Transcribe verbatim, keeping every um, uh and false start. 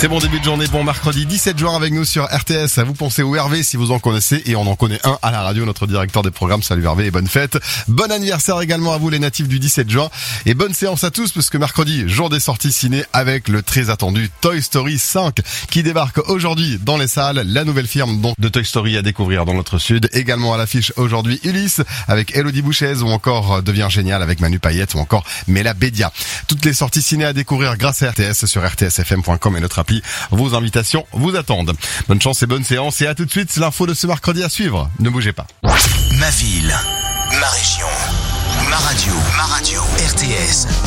Très bon début de journée, bon mercredi dix-sept juin avec nous sur R T S. Vous pensez au Hervé si vous en connaissez, et on en connaît un à la radio, notre directeur des programmes. Salut Hervé et bonne fête. Bon anniversaire également à vous les natifs du dix-sept juin, et bonne séance à tous parce que mercredi, jour des sorties ciné avec le très attendu Toy Story cinq qui débarque aujourd'hui dans les salles. La nouvelle firme donc de Toy Story à découvrir dans notre sud. Également à l'affiche aujourd'hui Ulysse avec Elodie Bouchez, ou encore Devient génial avec Manu Payette, ou encore Mela Bédia. Toutes les sorties ciné à découvrir grâce à R T S sur r t s f m point com et notre appli. Vos invitations vous attendent. Bonne chance et bonne séance, et à tout de suite, c'est l'info de ce mercredi à suivre. Ne bougez pas. Ma ville, ma région, ma radio, ma radio, R T S.